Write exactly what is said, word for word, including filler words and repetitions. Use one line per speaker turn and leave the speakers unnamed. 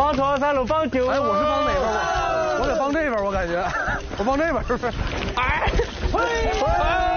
放错三路放九。
哎，我是放哪边？我我得放这边，我感觉，我放这边是不是？哎，嘿。